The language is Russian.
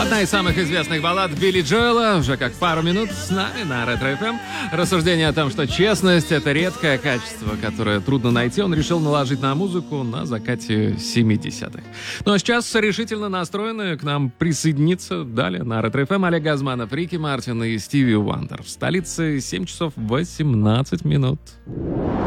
Одна из самых известных баллад Билли Джоэла уже как пару минут с нами на Ретро ФМ. Рассуждение о том, что честность — это редкое качество, которое трудно найти, он решил наложить на музыку на закате 70-х. Ну а сейчас решительно настроены к нам присоединиться далее на Ретро ФМ Олег Газманов, Рики Мартин и Стиви Уандер. В столице 7 часов 18 минут.